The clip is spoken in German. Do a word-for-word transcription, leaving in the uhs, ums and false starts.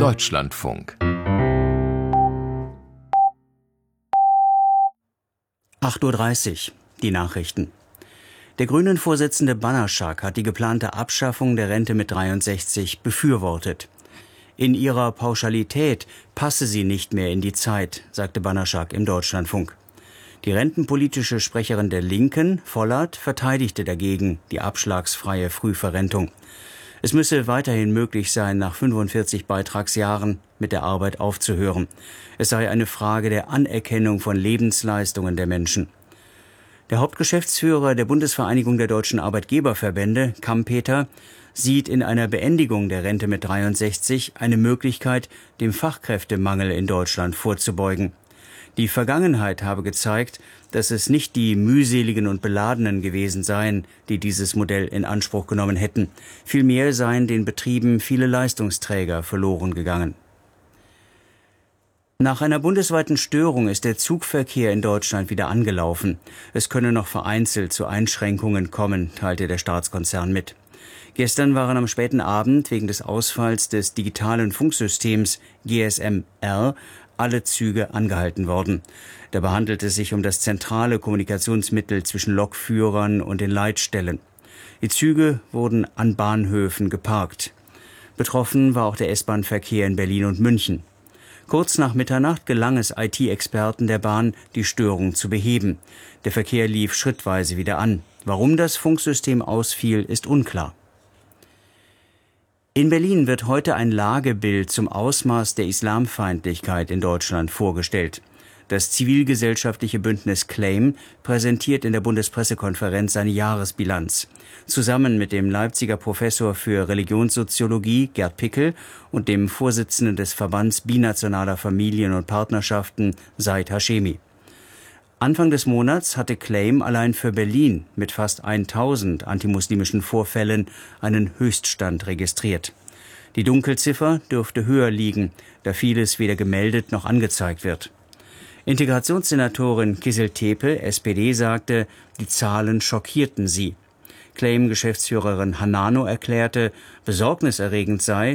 Deutschlandfunk. acht Uhr dreißig, die Nachrichten. Der Grünen-Vorsitzende Banaszak hat die geplante Abschaffung der Rente mit dreiundsechzig befürwortet. In ihrer Pauschalität passe sie nicht mehr in die Zeit, sagte Banaszak im Deutschlandfunk. Die rentenpolitische Sprecherin der Linken, Vollert, verteidigte dagegen die abschlagsfreie Frühverrentung. Es müsse weiterhin möglich sein, nach fünfundvierzig Beitragsjahren mit der Arbeit aufzuhören. Es sei eine Frage der Anerkennung von Lebensleistungen der Menschen. Der Hauptgeschäftsführer der Bundesvereinigung der deutschen Arbeitgeberverbände, Kampeter, sieht in einer Beendigung der Rente mit dreiundsechzig eine Möglichkeit, dem Fachkräftemangel in Deutschland vorzubeugen. Die Vergangenheit habe gezeigt, dass es nicht die mühseligen und Beladenen gewesen seien, die dieses Modell in Anspruch genommen hätten. Vielmehr seien den Betrieben viele Leistungsträger verloren gegangen. Nach einer bundesweiten Störung ist der Zugverkehr in Deutschland wieder angelaufen. Es könne noch vereinzelt zu Einschränkungen kommen, teilte der Staatskonzern mit. Gestern waren am späten Abend wegen des Ausfalls des digitalen Funksystems G S M R alle Züge angehalten worden. Dabei handelt es sich um das zentrale Kommunikationsmittel zwischen Lokführern und den Leitstellen. Die Züge wurden an Bahnhöfen geparkt. Betroffen war auch der S-Bahn-Verkehr in Berlin und München. Kurz nach Mitternacht gelang es I T-Experten der Bahn, die Störung zu beheben. Der Verkehr lief schrittweise wieder an. Warum das Funksystem ausfiel, ist unklar. In Berlin wird heute ein Lagebild zum Ausmaß der Islamfeindlichkeit in Deutschland vorgestellt. Das zivilgesellschaftliche Bündnis Claim präsentiert in der Bundespressekonferenz seine Jahresbilanz. Zusammen mit dem Leipziger Professor für Religionssoziologie Gerd Pickel und dem Vorsitzenden des Verbands binationaler Familien und Partnerschaften Said Hashemi. Anfang des Monats hatte Claim allein für Berlin mit fast tausend antimuslimischen Vorfällen einen Höchststand registriert. Die Dunkelziffer dürfte höher liegen, da vieles weder gemeldet noch angezeigt wird. Integrationssenatorin Kizil Tepe, S P D, sagte, die Zahlen schockierten sie. Claim-Geschäftsführerin Hanano erklärte, besorgniserregend sei,